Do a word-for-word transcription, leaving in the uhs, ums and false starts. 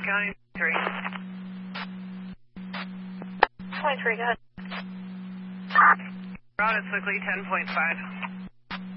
County three. twenty-three, go ahead. Route is quickly ten point five.